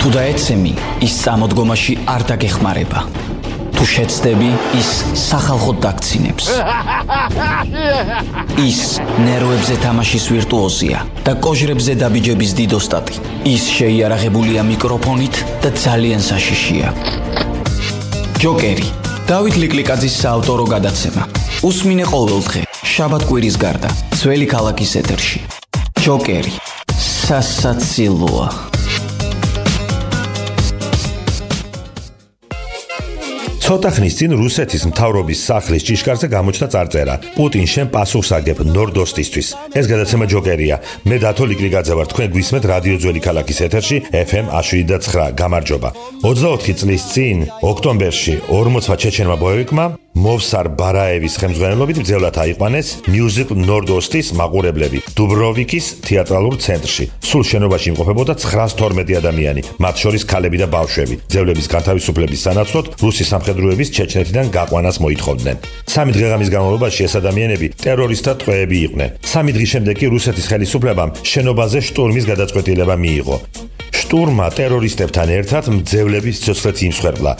თუ დაეცემი, ის წამოდგომაში არ დაგეხმარება. თუ შეცდები, ის სახალხოდ დაგცინებს. ის ნერვებზე თამაშის ვირტუოზია და კოჟრებზე დაბიჯების დიდოსტატი. ის შეიარაღებულია მიკროფონით და ძალიან საშიშია. ჯოკერი, დავით ლიკლიკაძის საავტორო გადაცემა. უსმინე ყოველდღე, შაბათ-კვირის გარდა, ძველი ქალაქის ეთერში. ჯოკერი, სასაცილოა. ცოტა ხნის წინ რუსეთის მთავრობის სახლის ჭიშკარზე გამოჩნდა წარწერა პუტინ შენ პასუხს აგებ ნორდ-ოსტისთვის. ეს გადაცემა ჯოკერია. მე დათო ლიკლიკაძე ვარ, თქვენ გვისმენთ რადიო ძველი ქალაქის ეთერში FM 107.9. გამარჯობა. 24 წლის წინ ოქტომბერში 40 ჩეჩენმა ბოევიკმა მოვსარ ბარაევის ხელმძღვანელობით ბრძოლად აიყვანეს მიუზიკლ ნორდ-ოსტის მაყურებლები დუბროვიკის თეატრალურ ცენტრში. სულ შენობაში იმყოფებოდა 912 ადამიანი, მათ შორის ქალები და ბავშვები. ძევლების განთავისუფლების სანაცვლოდ რუსი სამხედროების ჩეჩნეთიდან გაყვანას მოითხოვდნენ. 3 დღეღამის განმავლობაში ეს ადამიანები ტერორისტთა ტყვეები იყვნენ. 3 დღის შემდეგ კი რუსეთის ხელისუფლებამ შენობაზე შტურმის გადაწყვეტილება მიიღო. შტურმა ტერორისტებთან ერთად მძევლების სიცოცხლეც იმსხვერპლა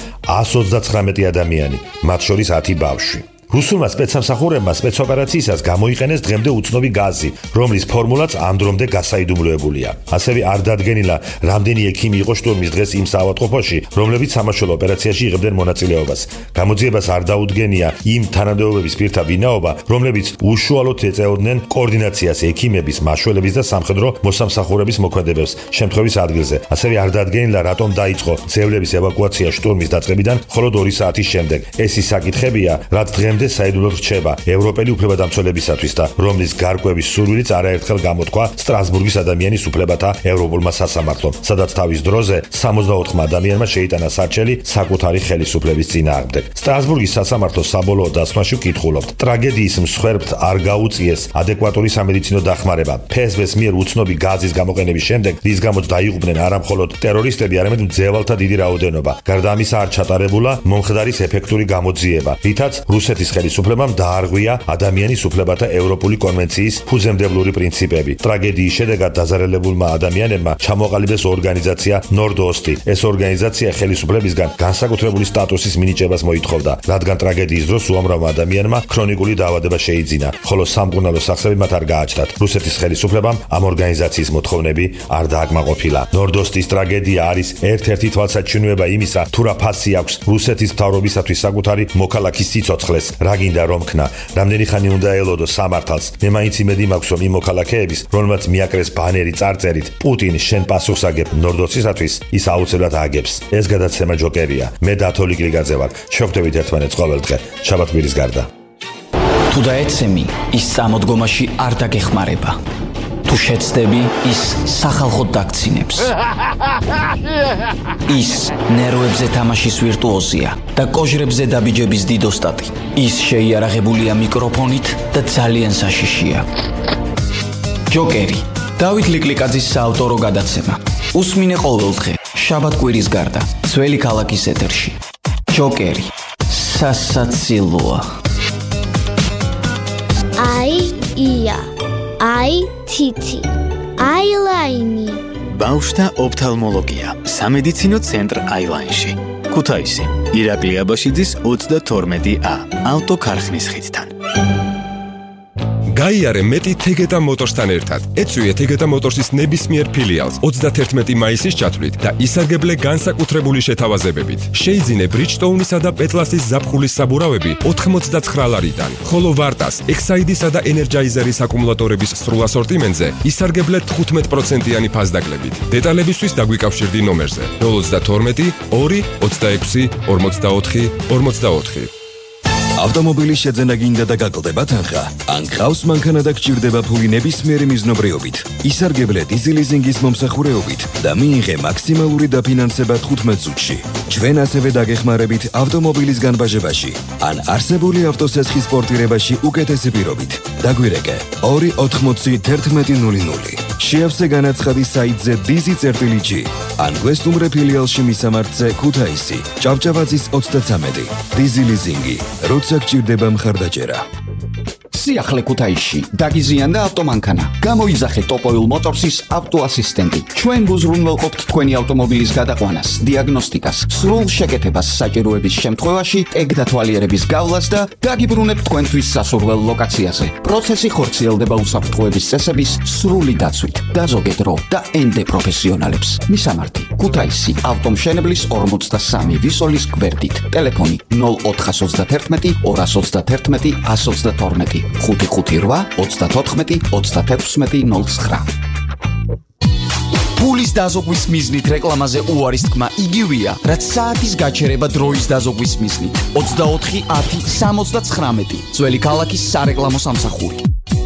129 ადამიანი, მათ შორის 10 ბავშვი. რუსულმა სპეცსამსახურებმა სპეცოპერაციისას გამოიყენეს დღემდე უცნობი გაზი, რომლის ფორმულაც ამ დრომდე გასაიდუმლოებულია. ასევე არ დადგენილა, რამდენი ექიმი იყო შტურმის დღეს იმ საავადმყოფოში, რომლებიც სამაშველო ოპერაციაში იღებდნენ მონაწილეობას. გამოძიებას არ დაუდგენია იმ თანამდებობების პირთა ვინაობა, რომლებიც უშუალოდ ეწეოდნენ კოორდინაციას ექიმების, მაშველების და სამხედრო მოსამსახურების მოქმედებებს შემთხვევის ადგილზე. ასევე არ დადგენილა, რატომ დაიწყო ძევლების ევაკუაცია შტურმის დაწყებიდან მხოლოდ 2 საათის შემდეგ. ეს ის საკითხებია, რაც დღემდე საიდუმლოდ რჩება ევროპელი უფლებადამცველებისათვის და რომლის გარკვევის სურვილიც არაერთხელ გამოთქვა სტრასბურგის ადამიანის უფლებათა ევროპულმა სასამართლომ, სადაც თავის დროზე 64 ადამიანმა შეიტანა სარჩელი საკუთარი ხელისუფლების წინააღმდეგ. სტრასბურგის სასამართლოს საბოლოო დასვენაში ვკითხულობთ, ტრაგედიის მსხვერპლთ არ გაუწიეს ადეკვატური სამედიცინო დახმარება. ფსბ-ს მიერ უცნობი გაზის გამოყენების შემდეგ, რის გამოც დაიღუპნენ არა მხოლოდ ტერორისტები, არამედ მძევალთა დიდი რაოდენობა. გარდა ამისა არ ჩატარებულა მომხდარის ეფექტური გამოძიება, რითაც რუსეთის ხელისუფლებამ დაარღვია ადამიანის უფლებათა ევროპული კონვენციის ფუძემდებლური პრინციპები. ტრაგედიის შედეგად დაზარალებულმა ადამიანებმა ჩამოყალიბეს ორგანიზაცია ნორდ-ოსტი. ეს ორგანიზაცია ხელისუფლებისგან განსაკუთრებული სტატუსის მინიჭებას მოითხოვდა, რადგან ტრაგედიის დროს უამრავმა ადამიანმა ქრონიკული დაავადება შეიძინა, ხოლო სამკურნალო სახსრები მათ არ გააჩნდათ. რუსეთის ხელისუფლებამ ამ ორგანიზაციის მოთხოვნები არ დააკმაყოფილა. ნორდ-ოსტის ტრაგედია არის ერთ-ერთი თვალსაჩინოება იმისა, თუ რა ფასი აქვს რუსეთის მთავრობისათვის საკუთარი მოქალაქის სიცოცხლეს. რა გინდა რომ ქნა, რამდენი ხანი უნდა ელოდო სამართალს. მე მაინც იმედი მაქვს, რომ იმ მოქალაქეების, რომელმაც მიაკრეს ბანერი წარწერით პუტინ შენ პასუხს აგებ ნორდ-ოსტისთვის, ის აუცილებლად აგებს. ეს გადაცემა ჯოკერია. მე დათო ლიკლიკაძე ვარ. შევხვდებით ერთმანეთს ყოველდღე, შაბათ-კვირის გარდა. თუ დაეცემი, ის წამოდგომაში არ დაგეხმარება. თუ შეცდები, ის სახალხოდ დაგცინებს. ის ნერვებზე თამაშის ვირტუოზია და კოჟრებზე დაბიჯების დიდოსტატი. ის შეიარაღებულია მიკროფონით და ძალიან საშიშია. ჯოკერი, დავით ლიკლიკაძის საავტორო გადაცემა. უსმინე ყოველდღე, შაბათ-კვირის გარდა, ძველი ქალაქის ეთერში. ჯოკერი, სასაცილოა. ია აი თითი აილაინი ბავშვთა ოფთალმოლოგია სამედიცინო ცენტრ აილაინში ქუთაისი ირაკლი აბაშიძის 32A ავტოქარხნის ხიდთან გაიარე მეტი თეგეტა მოტორსთან ერთად. ეწვიეთ თეგეტა მოტორსის ნებისმიერ ფილიალს 31 მაისის ჩათვლით და ისარგებლე განსაკუთრებული შეთავაზებებით. შეიძინე ბრიჯტოუნისა და პეტლასის ზაფხულის საბურავები 89 ლარიდან, ხოლო ვარტას, ექსაიდისა და ენერჯაიზერის აკუმულატორების სრულ ასორტიმენტზე ისარგებლე 15%-იანი ფასდაკლებით. დეტალებისთვის დაგვიკავშირდი ნომერზე 032 2 26 44 44. ავტომობილის შეძენა გინდა და გაკლდება თანხა? ან გყავს მანქანა და გჭირდება ფული ნებისმიერი მიზნობრიობით? ისარგებლე დიზელიზინგის მომსახურეობით და მიიღე მაქსიმალური დაფინანსება 15 წუთში. ჩვენ ასევე დაგეხმარებით ავტომობილის განბაჟებაში ან არსებული ავტოსესხის პორტირებაში უკეთესი პირობით. დაგვირეკე 2801100. შეავსე განაცხადი საიტზე dizi.g ან გვესტუმრე ფილიალში მისამართზე ქუთაისი, ჭავჭავაძის 33. დიზელიზინგი. როცა გჭირდება მხარდაჭერა. სიახლე ქუთაისში. დაგიზიანდა ავტომანქანა. გამოიძახე ტოპოილ მოტორსის ავტოასისტენტი. ჩვენ გუზრუნველყოფთ თქვენი ავტომობილის გადაყვანას, დიაგნოსტიკას, სრულ შეკეთებას საჭიროების შემთხვევაში, ტეგ-დათვალიერების გავლას და დაგიბრუნებთ თქვენთვის სასურველ ლოკაციაზე. პროცესი ხორციელდება უსაფრთხოების წესების სრული დაცვით. დაზოგეთ დრო და ენდე პროფესიონალებს. მისამართი: ქუთაისი, ავტომშენებლის 43 ვისოლის გვერდით. ტელეფონი 0431 231 122 558 34 36 09. ფულის დაზოგვის მიზნით რეკლამაზე უარის თქმა იგივეა, რაც საათის გაჩერება დროის დაზოგვის მიზნით. 24 10 79 ძველი ქალაქის სარეკლამო სამსახური.